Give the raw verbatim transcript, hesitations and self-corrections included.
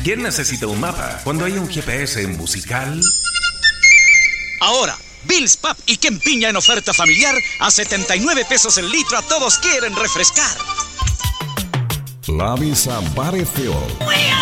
¿Quién necesita un mapa cuando hay un G P S en Musical? Ahora, Bills Pub y Ken Piña en oferta familiar a setenta y nueve pesos el litro. A todos quieren refrescar. La Visa Bar and Field